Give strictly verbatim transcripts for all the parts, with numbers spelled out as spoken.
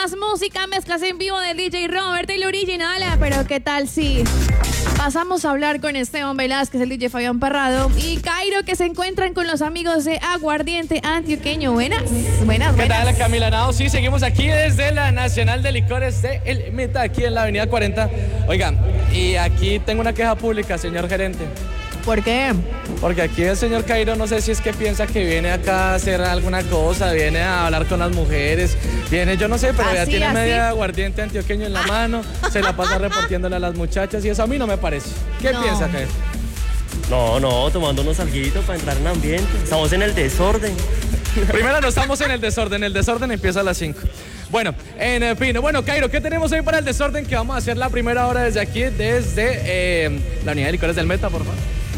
más música, mezclas en vivo del D J Robert, el original. Pero qué tal si pasamos a hablar con Esteban Velázquez, el D J Fabián Parrado y Cairo, que se encuentran con los amigos de Aguardiente Antioqueño. Buenas, buenas, buenas. ¿Qué tal, Camila Nao? Sí, seguimos aquí desde la Nacional de Licores de El Meta, aquí en la avenida cuarenta. Oigan, y aquí tengo una queja pública, señor gerente. ¿Por qué? Porque aquí el señor Cairo, no sé si es que piensa que viene acá a hacer alguna cosa, viene a hablar con las mujeres, viene, yo no sé, pero ¿Así, ya tiene así? media Aguardiente Antioqueño en la mano, se la pasa reportiéndole a las muchachas y eso a mí no me parece. ¿Qué No. piensa, Cairo? No, no, tomándonos alguito para entrar en ambiente. Estamos en el desorden. Primero no estamos en el desorden, el desorden empieza a las cinco. Bueno, en fin, bueno, Cairo, ¿qué tenemos hoy para el desorden? Que vamos a hacer la primera hora desde aquí, desde eh, la unidad de licores del Meta, por favor.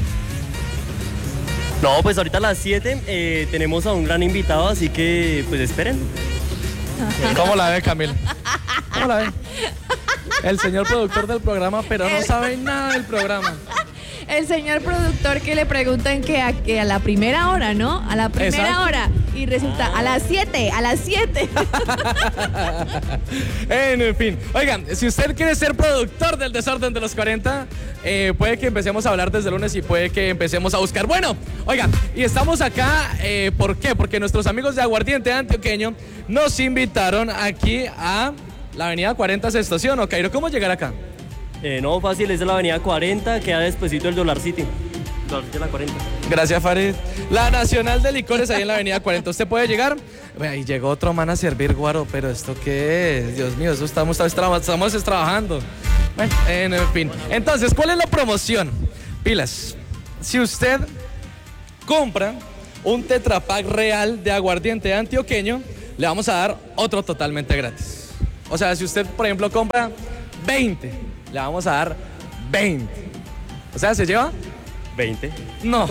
No, pues ahorita a las siete eh, tenemos a un gran invitado, así que pues esperen. ¿Cómo la ve, Camila? ¿Cómo la ve? El señor productor del programa, pero no sabe nada del programa. El señor productor que le preguntan que a, que a la primera hora, ¿no? A la primera Exacto. hora. Y resulta a las siete, a las siete. En fin, oigan, si usted quiere ser productor del desorden de los cuarenta, eh, puede que empecemos a hablar desde el lunes y puede que empecemos a buscar. Bueno, oigan, y estamos acá, eh, ¿por qué? Porque nuestros amigos de Aguardiente Antioqueño nos invitaron aquí a la avenida cuarenta se estación. ¿O Cairo, cómo llegar acá? Eh, no, fácil, es de la avenida cuarenta, queda despuesito del Dollar City. Dollar City de la cuarenta. Gracias, Farid. La Nacional de Licores ahí en la avenida cuarenta. ¿Usted puede llegar? Bueno, y llegó otro man a servir guaro, pero ¿esto qué es? Dios mío, eso estamos, estamos, estamos trabajando. Bueno, en fin. Entonces, ¿cuál es la promoción? Pilas. Si usted compra un Tetra Pak real de Aguardiente Antioqueño, le vamos a dar otro totalmente gratis. O sea, si usted, por ejemplo, compra veinte, le vamos a dar veinte. O sea, ¿se lleva? veinte. No.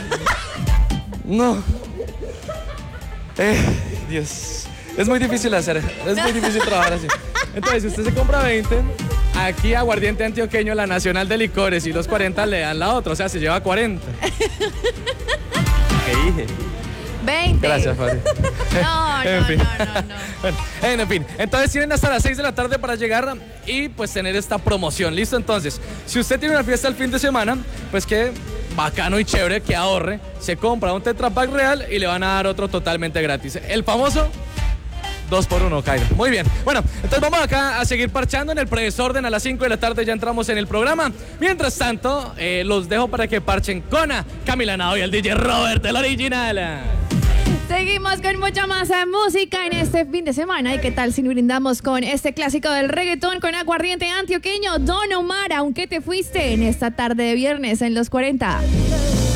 No. Eh, Dios. Es muy difícil hacer, es muy difícil trabajar así. Entonces, si usted se compra veinte, aquí Aguardiente Antioqueño, la Nacional de Licores y los cuarenta le dan la otra, o sea, se lleva cuarenta. ¿Qué dije? veinte. Gracias, Fabi. No, no, En fin. no, no, no. Bueno, en fin, entonces tienen hasta las seis de la tarde para llegar y pues tener esta promoción. ¿Listo? Entonces, si usted tiene una fiesta el fin de semana, pues que bacano y chévere, que ahorre, se compra un Tetra Pak real y le van a dar otro totalmente gratis. El famoso dos por uno, Cairo. Muy bien. Bueno, entonces vamos acá a seguir parchando en el predesorden. A las cinco de la tarde ya entramos en el programa. Mientras tanto, eh, los dejo para que parchen con a Camila Nao y el D J Robert, el original. Seguimos con mucha más eh, música en este fin de semana. ¿Y qué tal si brindamos con este clásico del reggaetón con Aguardiente Antioqueño, Don Omar, aunque te fuiste en esta tarde de viernes en los cuarenta?